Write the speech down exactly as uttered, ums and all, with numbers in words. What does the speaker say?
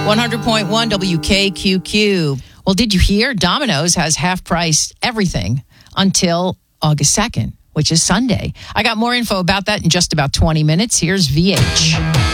one hundred point one W K Q Q. Well, did you hear? Domino's has half-priced everything until August second, which is Sunday. I got more info about that in just about twenty minutes. Here's V H.